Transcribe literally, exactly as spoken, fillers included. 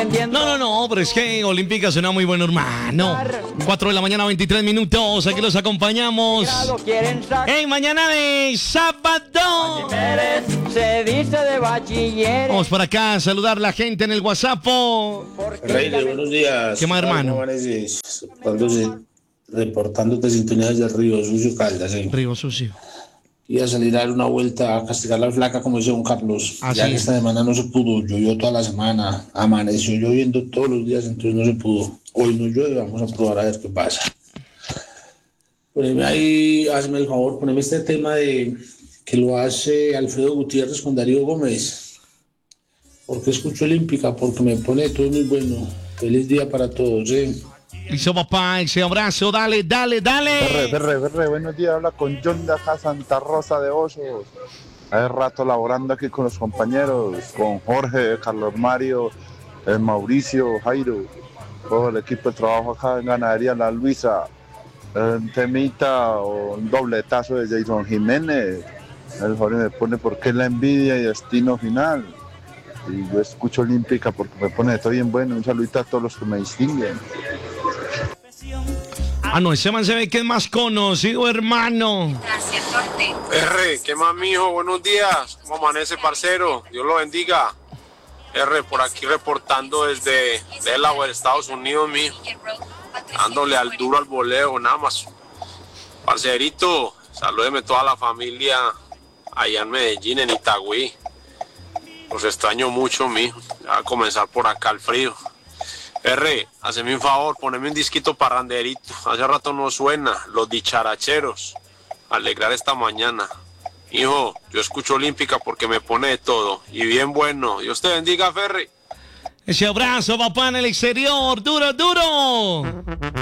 No, no, no, pero es que Olímpica suena muy bueno, hermano. cuatro de la mañana, veintitrés minutos. Aquí los acompañamos. ¡Hey, mañana de sábado! Se dice de bachiller. Vamos por acá a saludar a la gente en el WhatsApp. Reyes, buenos días. ¿Qué más, hermano? ¿Cómo amaneces? Reportándote sintonías del Río Sucio Caldas. ¿eh? Río Sucio. Y a salir a dar una vuelta a castigar la flaca, como dice don Carlos. Ah, ya sí. que esta semana no se pudo, llovió toda la semana, amaneció lloviendo todos los días, entonces no se pudo. Hoy no llueve, vamos a probar a ver qué pasa. Poneme ahí, hazme el favor, poneme este tema de que lo hace Alfredo Gutiérrez con Darío Gómez. ¿Por qué escucho Olímpica? Porque me pone todo muy bueno. Feliz día para todos, ¿eh? Listo, papá, ese abrazo, dale, dale, dale. Ferre, Ferre, Ferre, buenos días, habla con John de acá, Santa Rosa de Osos. Hace rato laborando aquí con los compañeros, con Jorge, Carlos Mario, el Mauricio, Jairo, todo el equipo de trabajo acá en Ganadería La Luisa. Un temita o un dobletazo de Jason Jiménez. El Jorge me pone por qué la envidia y destino final. Y yo escucho Olímpica porque me pone todo bien bueno. Un saludito a todos los que me distinguen. Ah, no, ese man se ve que es más conocido, hermano. R, ¿qué más, mijo? Buenos días. ¿Cómo amanece, parcero? Dios lo bendiga. R, por aquí reportando desde Delaware, Estados Unidos, mijo. Dándole al duro al voleo, nada más. Parcerito, salúdeme toda la familia allá en Medellín, en Itagüí. Los extraño mucho, mijo. Ya va a comenzar por acá el frío. R, haceme un favor, poneme un disquito parranderito. Hace rato no suena, Los Dicharacheros. Alegrar esta mañana. Hijo, yo escucho Olímpica porque me pone de todo. Y bien bueno. Dios te bendiga, Ferry. Ese abrazo, papá, en el exterior. Duro, duro.